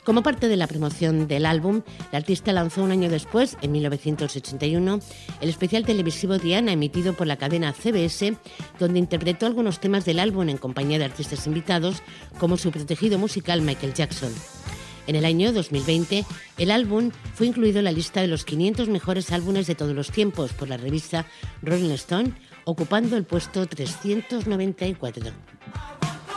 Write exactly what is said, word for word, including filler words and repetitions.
Como parte de la promoción del álbum, la artista lanzó un año después, en mil novecientos ochenta y uno, el especial televisivo Diana, emitido por la cadena C B S, donde interpretó algunos temas del álbum en compañía de artistas invitados, como su protegido musical Michael Jackson. En el año dos mil veinte, el álbum fue incluido en la lista de los quinientos mejores álbumes de todos los tiempos por la revista Rolling Stone, ocupando el puesto trescientos noventa y cuatro.